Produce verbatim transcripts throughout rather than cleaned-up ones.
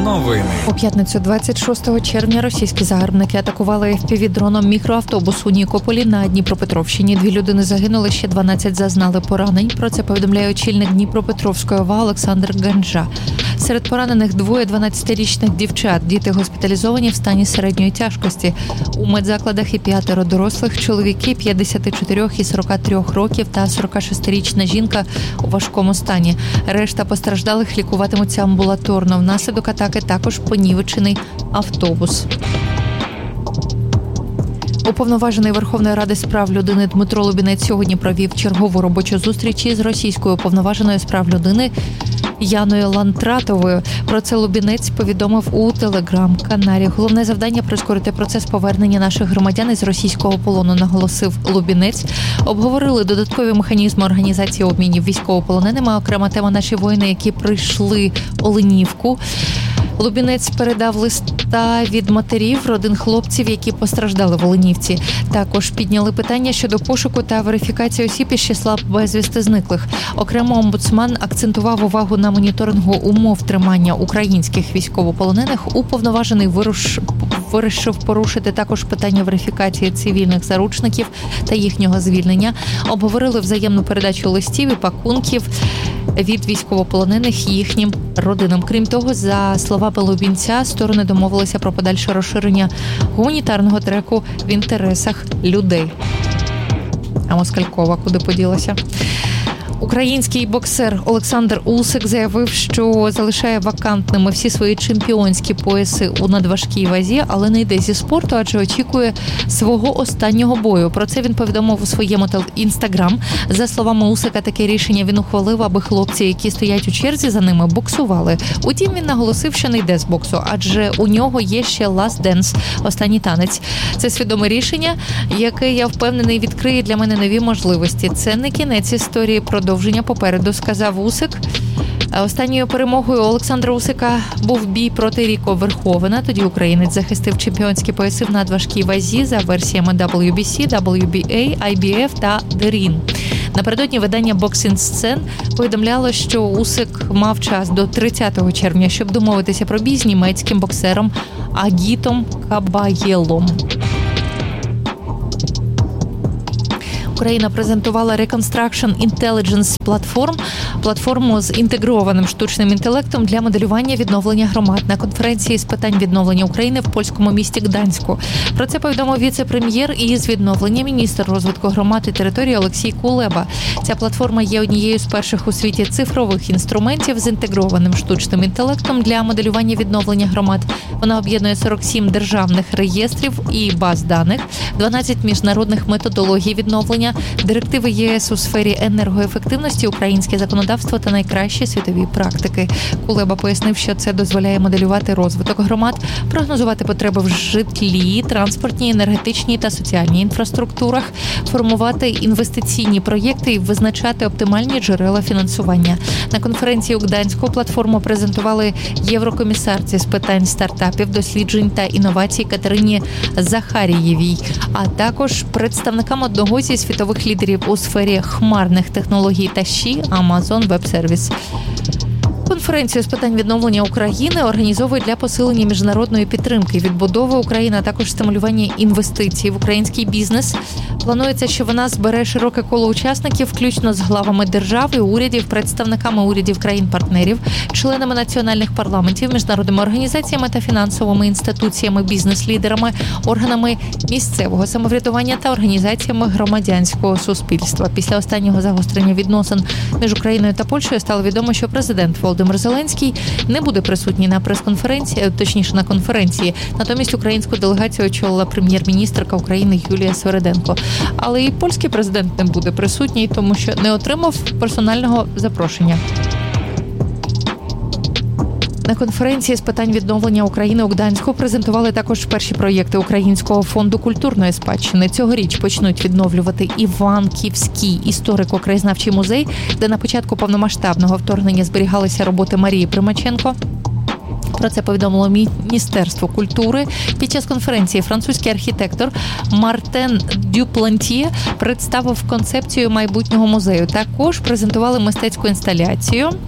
Новини. У п'ятницю двадцять шостого червня російські загарбники атакували еф пі ві-дроном мікроавтобус у Нікополі на Дніпропетровщині. Дві людини загинули, ще дванадцять зазнали поранень. Про це повідомляє очільник Дніпропетровської ОВА Олександр Ганжа. Серед поранених двоє дванадцятирічних дівчат. Діти госпіталізовані в стані середньої тяжкості. У медзакладах і п'ятеро дорослих, чоловіки п'ятдесят чотири і сорок три років та сорокашестирічна жінка у важкому стані. Решта постраждалих лікуватимуться амбулаторно. Внаслідок атаки також понівечений автобус. Уповноважений Верховної Ради з прав людини Дмитро Лубінець сьогодні провів чергову робочу зустріч із російською уповноваженою з прав людини Яною Лантратовою. Про це Лубінець повідомив у телеграм-каналі. Головне завдання – прискорити процес повернення наших громадян із російського полону, наголосив Лубінець. Обговорили додаткові механізми організації обмінів військовополоненими, окрема тема – наші воїни, які прийшли Оленівку. Лубінець передав листа від матерів родин хлопців, які постраждали в Оленівці. Також підняли питання щодо пошуку та верифікації осіб із числа безвісти зниклих. Окремо омбудсман акцентував увагу на моніторингу умов тримання українських військовополонених. Уповноважений вируш... вирішив порушити також питання верифікації цивільних заручників та їхнього звільнення. Обговорили взаємну передачу листів і пакунків від військовополонених їхнім родинам. Крім того, за словами Лубінця, сторони домовилися про подальше розширення гуманітарного треку в інтересах людей. А Москалькова куди поділася? Український боксер Олександр Усик заявив, що залишає вакантними всі свої чемпіонські пояси у надважкій вазі, але не йде зі спорту, адже очікує свого останнього бою. Про це він повідомив у своєму інстаграм. За словами Усика, таке рішення він ухвалив, аби хлопці, які стоять у черзі за ними, боксували. Утім, він наголосив, що не йде з боксу, адже у нього є ще Last Dance – останній танець. Це свідоме рішення, яке, я впевнений, відкриє для мене нові можливості. Це не кінець історії, продовження попереду, сказав Усик. Останньою перемогою Олександра Усика був бій проти Ріко Верховена. Тоді українець захистив чемпіонські пояси в надважкій вазі за версіями дабл ю бі сі, дабл ю бі ей, ай бі еф та Дерін. Напередодні видання Boxing Scene повідомляло, що Усик мав час до тридцятого червня, щоб домовитися про бій з німецьким боксером Агітом Кабаєлом. Україна презентувала Reconstruction Intelligence Platform, платформу з інтегрованим штучним інтелектом для моделювання відновлення громад на конференції з питань відновлення України в польському місті Гданську. Про це повідомив віце-прем'єр із відновлення міністр розвитку громад і території Олексій Кулеба. Ця платформа є однією з перших у світі цифрових інструментів з інтегрованим штучним інтелектом для моделювання відновлення громад. Вона об'єднує сорок сім державних реєстрів і баз даних, дванадцять міжнародних методологій відновлення, директиви ЄС у сфері енергоефективності, українське законодавство та найкращі світові практики. Кулеба пояснив, що це дозволяє моделювати розвиток громад, прогнозувати потреби в житлі, транспортній, енергетичній та соціальній інфраструктурах, формувати інвестиційні проєкти і визначати оптимальні джерела фінансування. На конференції у Гданську платформу презентували єврокомісарці з питань стартапів, досліджень та інновацій Катерині Захарієвій, а також представникам одного зі світових лідерів у сфері хмарних технологій та ЩІ Amazon Web Service. Конференцію з питань відновлення України організовують для посилення міжнародної підтримки, відбудови України, а також стимулювання інвестицій в український бізнес. Планується, що вона збере широке коло учасників, включно з главами держав і урядів, представниками урядів країн-партнерів, членами національних парламентів, міжнародними організаціями та фінансовими інституціями, бізнес-лідерами, органами місцевого самоврядування та організаціями громадянського суспільства. Після останнього загострення відносин між Україною та Польщею стало відомо, що президент Володимир Зеленський не буде присутній на прес-конференції, точніше на конференції. Натомість українську делегацію очолила прем'єр-міністерка України Юлія Свериденко. Але і польський президент не буде присутній, тому що не отримав персонального запрошення. На конференції з питань відновлення України у Гданську презентували також перші проєкти Українського фонду культурної спадщини. Цьогоріч почнуть відновлювати Іванківський історико-краєзнавчий музей, де на початку повномасштабного вторгнення зберігалися роботи Марії Примаченко. Про це повідомило Міністерство культури. Під час конференції французький архітектор Мартен Дюплантьє представив концепцію майбутнього музею. Також презентували мистецьку інсталяцію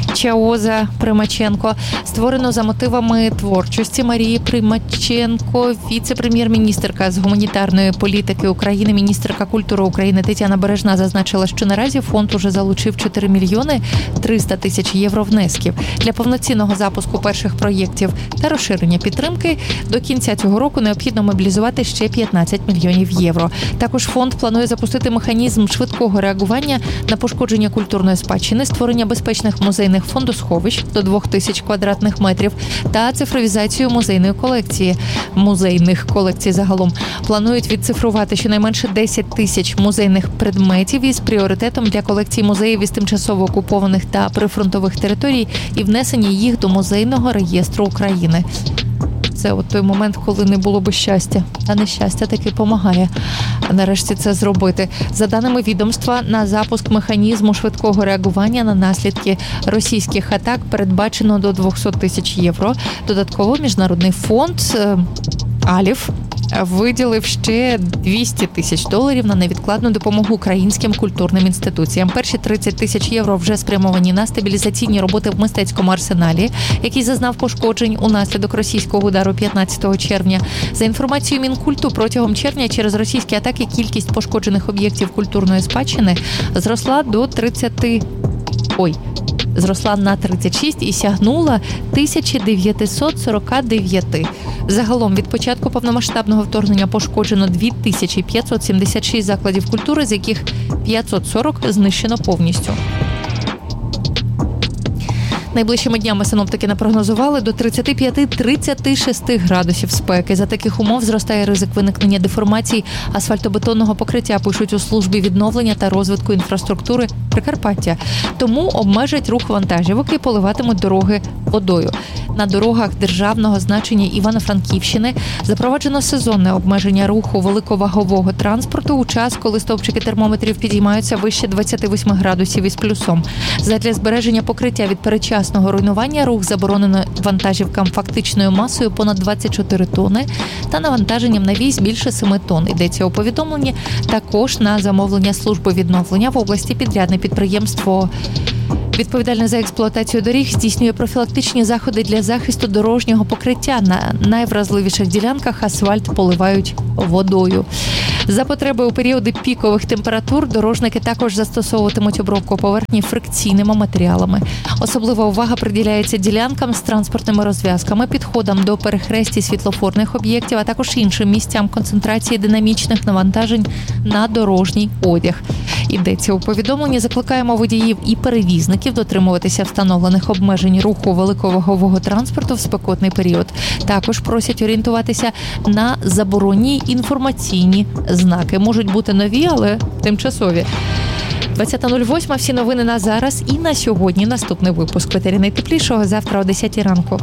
Чаоза Примаченко. Створено за мотивами творчості Марії Примаченко. Віце-прем'єр-міністерка з гуманітарної політики України, міністерка культури України Тетяна Бережна зазначила, що наразі фонд уже залучив чотири мільйони триста тисяч євро внесків для повноцінного запуску перших проєктів та розширення підтримки. До кінця цього року необхідно мобілізувати ще п'ятнадцять мільйонів євро. Також фонд планує запустити механізм швидкого реагування на пошкодження культурної спадщини, створення безпечних музейних фондосховищ до двох тисяч квадратних метрів та цифровізацію музейної колекції. Музейних колекцій загалом планують відцифрувати щонайменше десять тисяч музейних предметів із пріоритетом для колекцій музеїв із тимчасово окупованих та прифронтових територій і внесення їх до музейного реєстру України. Це от той момент, коли не було би щастя, а нещастя таки допомагає нарешті це зробити. За даними відомства, на запуск механізму швидкого реагування на наслідки російських атак передбачено до двісті тисяч євро. Додатково Міжнародний фонд «Аліф» виділив ще двісті тисяч доларів на невідкладну допомогу українським культурним інституціям. Перші тридцять тисяч євро вже спрямовані на стабілізаційні роботи в мистецькому арсеналі, який зазнав пошкоджень унаслідок російського удару п'ятнадцятого червня. За інформацією Мінкульту, протягом червня через російські атаки кількість пошкоджених об'єктів культурної спадщини зросла до тридцяти... Ой... зросла на тридцять шість і сягнула тисяча дев'ятсот сорок дев'ять. Загалом від початку повномасштабного вторгнення пошкоджено дві тисячі п'ятсот сімдесят шість закладів культури, з яких п'ятсот сорок знищено повністю. Найближчими днями синоптики напрогнозували до тридцять п'ять - тридцять шість градусів спеки. За таких умов зростає ризик виникнення деформацій асфальтобетонного покриття, пишуть у службі відновлення та розвитку інфраструктури Прикарпаття. Тому обмежать рух вантажівок і поливатимуть дороги водою. На дорогах державного значення Івано-Франківщини запроваджено сезонне обмеження руху великовагового транспорту у час, коли стовпчики термометрів підіймаються вище двадцять вісім градусів із плюсом. Задля збереження покриття від передчасного руйнування рух заборонено вантажівкам фактичною масою понад двадцять чотири тонни та навантаженням на вісь більше семи тонн. Йдеться у повідомленні. Також на замовлення служби відновлення в області підрядне підприємство відповідальне за експлуатацію доріг здійснює профілактичні заходи для захисту дорожнього покриття. На найвразливіших ділянках асфальт поливають водою. За потреби у періоди пікових температур дорожники також застосовуватимуть обробку поверхні фрикційними матеріалами. Особлива увага приділяється ділянкам з транспортними розв'язками, підходам до перехрестій світлофорних об'єктів, а також іншим місцям концентрації динамічних навантажень на дорожній одяг. Йдеться у повідомленні. Закликаємо водіїв і перевізників дотримуватися встановлених обмежень руху великовагового транспорту в спекотний період. Також просять орієнтуватися на заборонні інформаційні знаки. Можуть бути нові, але тимчасові. двадцята нуль восьма. Всі новини на зараз і на сьогодні. Наступний випуск «Ветері найтеплішого» завтра о десятій ранку.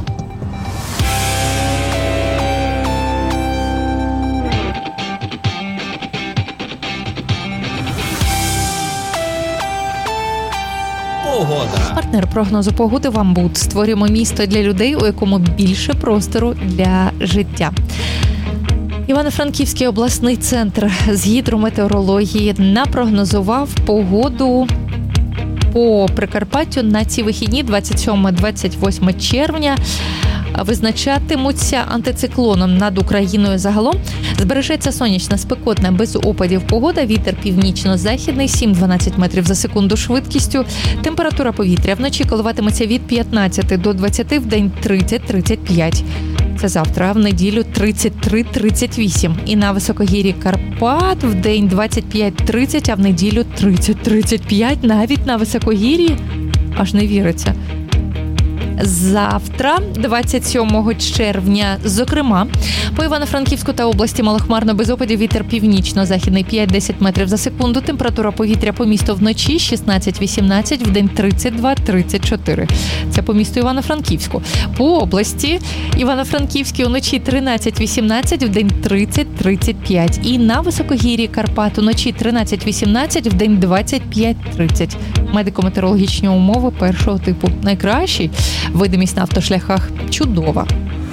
Погода. Партнер прогнозу погоди «Вамбуд». Створюємо місто для людей, у якому більше простору для життя. Івано-Франківський обласний центр з гідрометеорології напрогнозував погоду по Прикарпаттю на ці вихідні двадцять сьоме - двадцять восьме червня. Визначатимуться антициклоном над Україною загалом. Збережеться сонячна, спекотна, без опадів погода, вітер північно-західний сім - дванадцять метрів за секунду швидкістю. Температура повітря вночі коливатиметься від п'ятнадцяти до двадцяти, в день тридцять - тридцять п'ять. Це завтра, а в неділю тридцять три - тридцять вісім. І на високогір'ї Карпат в день двадцять п'ять - тридцять, а в неділю тридцять - тридцять п'ять. Навіть на високогір'ї аж не віриться. Завтра, двадцять сьомого червня, зокрема, по Івано-Франківську та області малохмарно без опадів, вітер північно-західний п'ять - десять метрів за секунду. Температура повітря по місту вночі шістнадцять - вісімнадцять, в день тридцять два - тридцять чотири. Це по місту Івано-Франківську. По області Івано-Франківській уночі тринадцять - вісімнадцять, в день тридцять - тридцять п'ять. І на високогір'ї Карпат уночі тринадцять - вісімнадцять, в день двадцять п'ять - тридцять. Медико-метеорологічні умови першого типу. Найкращий. Видимість на автошляхах чудова.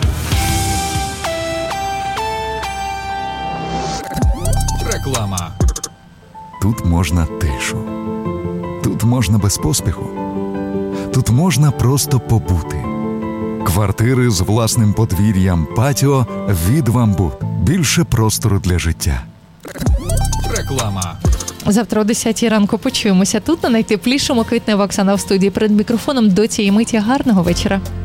Реклама. Тут можна тишу. Тут можна без поспіху. тут можна просто побути. Квартири з власним подвір'ям, патіо від «Вамбут». Більше простору для життя. Реклама. Завтра о десятій ранку почуємося тут на найтеплішому. Квітнева Оксана в студії перед мікрофоном. До цієї миті гарного вечора.